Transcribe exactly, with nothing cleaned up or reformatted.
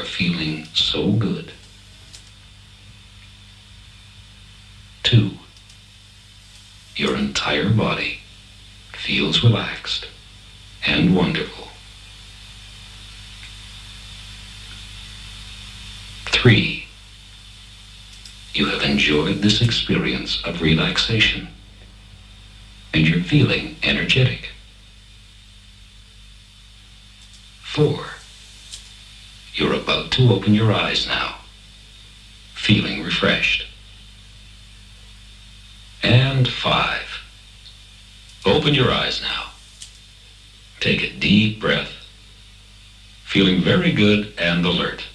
feeling so good. Two, your entire body feels relaxed and wonderful. Three, you have enjoyed this experience of relaxation and you're feeling energetic. Four, you're about to open your eyes now, feeling refreshed. And five, open your eyes now. Take a deep breath, feeling very good and alert.